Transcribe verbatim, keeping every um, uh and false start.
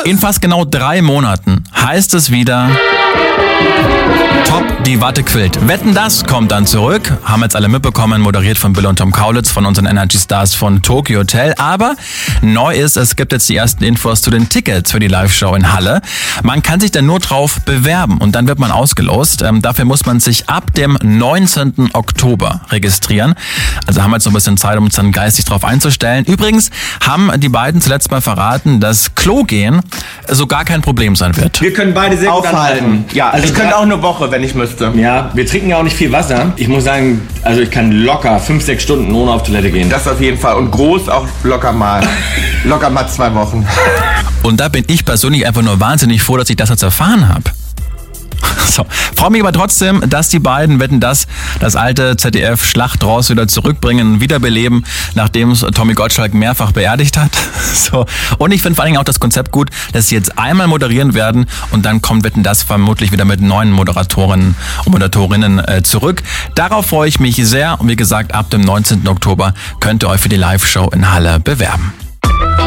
In fast genau drei Monaten heißt es wieder... Top, die Watte quillt. Wetten, das kommt dann zurück. Haben jetzt alle mitbekommen, moderiert von Bill und Tom Kaulitz von unseren Energy Stars von Tokyo Hotel. Aber neu ist, es gibt jetzt die ersten Infos zu den Tickets für die Live-Show in Halle. Man kann sich dann nur drauf bewerben und dann wird man ausgelost. Ähm, dafür muss man sich ab dem neunzehnten Oktober registrieren. Also haben wir jetzt noch ein bisschen Zeit, um uns dann geistig drauf einzustellen. Übrigens haben die beiden zuletzt mal verraten, dass Klo gehen so gar kein Problem sein wird. Wir können beide sehr gut anhalten. Ja, also ich könnte auch eine Woche, wenn ich müsste. Ja, wir trinken ja auch nicht viel Wasser. Ich muss sagen, also ich kann locker fünf, sechs Stunden ohne auf Toilette gehen. Das auf jeden Fall. Und groß auch locker mal. Locker mal zwei Wochen. Und da bin ich persönlich einfach nur wahnsinnig froh, dass ich das jetzt erfahren habe. So, freue mich aber trotzdem, dass die beiden Wetten, dass das alte Z D F Schlachtross wieder zurückbringen und wiederbeleben, nachdem es Tommy Gottschalk mehrfach beerdigt hat. So. Und ich finde vor allen Dingen auch das Konzept gut, dass sie jetzt einmal moderieren werden und dann kommt Wetten, dass vermutlich wieder mit neuen Moderatoren und Moderatorinnen äh, zurück. Darauf freue ich mich sehr und wie gesagt, ab dem neunzehnten Oktober könnt ihr euch für die Live-Show in Halle bewerben.